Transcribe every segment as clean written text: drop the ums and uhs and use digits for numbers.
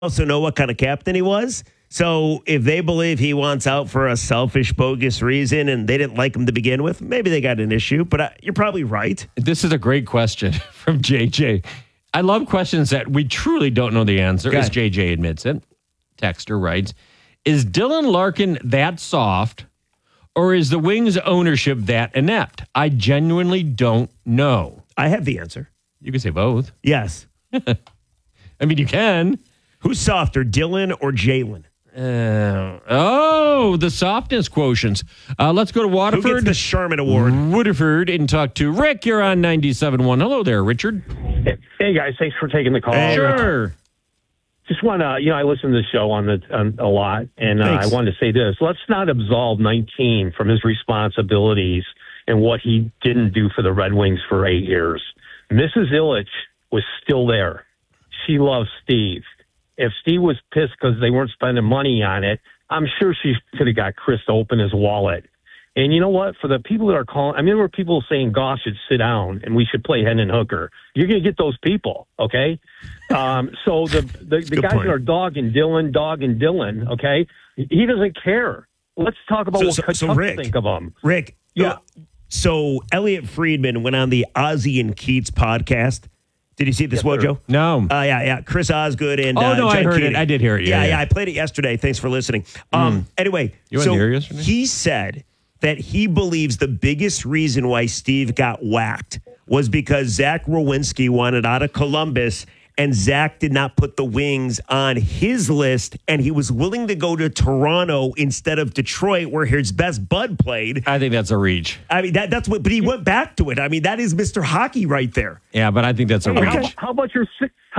also know what kind of captain he was. So if they believe he wants out for a selfish, bogus reason and they didn't like him to begin with, maybe they got an issue. But you're probably right. This is a great question from JJ. I love questions that we truly don't know the answer, as JJ admits it. Texter writes, is Dylan Larkin that soft, or is the Wings ownership that inept? I genuinely don't know. I have the answer. You can say both. Yes. I mean, you can. Who's softer, Dylan or Jalen? The softness quotients. Let's go to Waterford. Who gets the Sherman Award? Waterford, and talk to Rick. You're on 97.1. Hello there, Richard. Hey, guys. Thanks for taking the call. Hey, sure. Just want to, I listen to the show on a lot, and I wanted to say this. Let's not absolve 19 from his responsibilities and what he didn't do for the Red Wings for 8 years. Mrs. Ilitch was still there. She loves Steve. If Steve was pissed because they weren't spending money on it, I'm sure she could have got Chris to open his wallet. And you know what? For the people that are calling, there were people saying Goff should sit down and we should play Hendon Hooker. You're going to get those people, okay? So the guys that are dogging Dylan, okay? He doesn't care. Let's talk about what Kachuk think of him. Rick, so Elliot Friedman went on the Ozzie and Keats podcast. Did you see this, Wojo? No. Yeah. Chris Osgood and no, Jen I heard Keating. it. I did hear it. Yeah. I played it yesterday. Thanks for listening. Anyway, you went here yesterday? He said that he believes the biggest reason why Steve got whacked was because Zach Rowinski wanted out of Columbus, and Zach did not put the Wings on his list, and he was willing to go to Toronto instead of Detroit, where his best bud played. I think that's a reach. I mean, that's what, but he went back to it. I mean, that is Mr. Hockey right there. Yeah, but I think that's a reach. How about your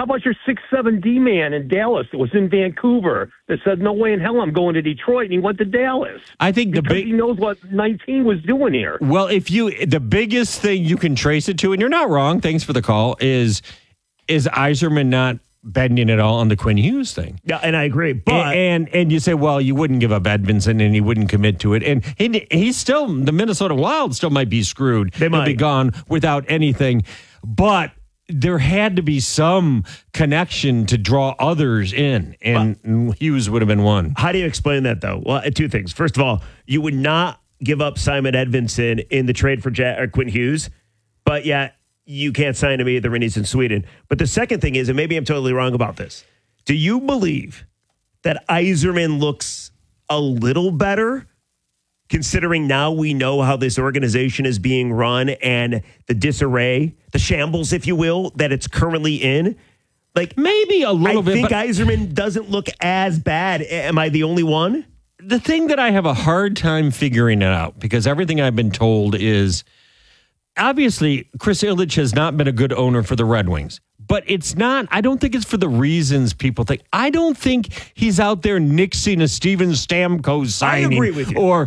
6'7" D man in Dallas that was in Vancouver that said, no way in hell I'm going to Detroit, and he went to Dallas? I think he knows what 19 was doing here. Well, the biggest thing you can trace it to, and you're not wrong, thanks for the call, is Yzerman not bending at all on the Quinn Hughes thing? Yeah, and I agree. But and you say, well, you wouldn't give up Edvinsson and he wouldn't commit to it. And he's still, the Minnesota Wild still might be screwed. They might be gone without anything. But there had to be some connection to draw others in, and Hughes would have been one. How do you explain that, though? Well, two things. First of all, you would not give up Simon Edvinsson in the trade for Quinn Hughes, but yet you can't sign him either, and he's in Sweden. But the second thing is, and maybe I'm totally wrong about this, do you believe that Yzerman looks a little better, considering now we know how this organization is being run and the disarray, the shambles, if you will, that it's currently in? Like, maybe a little bit. I think Yzerman doesn't look as bad. Am I the only one? The thing that I have a hard time figuring it out, because everything I've been told is, obviously, Chris Ilitch has not been a good owner for the Red Wings. But it's not, I don't think it's for the reasons people think. I don't think he's out there nixing a Steven Stamkos signing. I agree with you. Or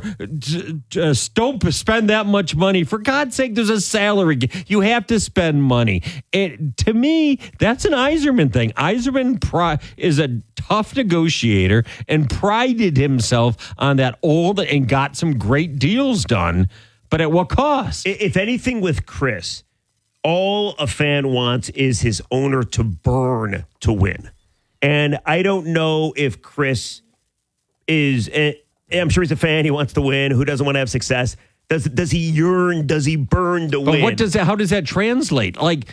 don't spend that much money. For God's sake, there's a salary. You have to spend money. To me, that's an Yzerman thing. Yzerman is a tough negotiator and prided himself on that and got some great deals done. But at what cost? If anything with Chris, all a fan wants is his owner to burn to win. And I don't know if Chris is, I'm sure he's a fan. He wants to win. Who doesn't want to have success? Does he yearn? Does he burn to win? How does that translate? Like,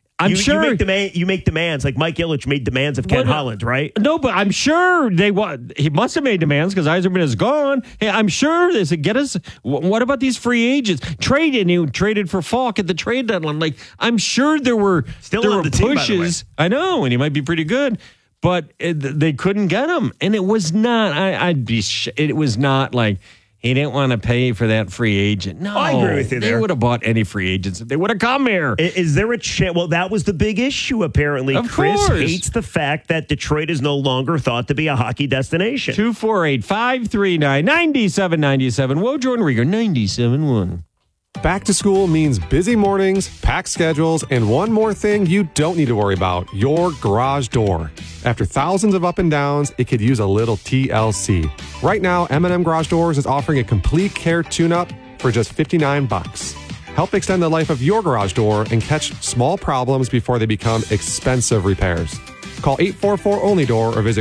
you make demands, like Mike Ilitch made demands of Ken Holland, right? No, but I'm sure he must have made demands because Yzerman is gone. Hey, I'm sure they said, get us. What about these free agents? He traded for Falk at the trade deadline. Like, I'm sure there were pushes. Team, I know, and he might be pretty good, but they couldn't get him, and it was not. It was not like he didn't want to pay for that free agent. No, I agree with you there. They would have bought any free agents if they would have come here. Is there a chance? Well, that was the big issue, apparently. Of Chris course. hates the fact that Detroit is no longer thought to be a hockey destination. 248-539-9797. Wojo and Rieger, 97.1. Back to school means busy mornings, packed schedules, and one more thing you don't need to worry about, your garage door. After thousands of up and downs, it could use a little TLC. Right now, M&M Garage Doors is offering a complete care tune-up for just $59. Help extend the life of your garage door and catch small problems before they become expensive repairs. Call 844-ONLY-DOOR or visit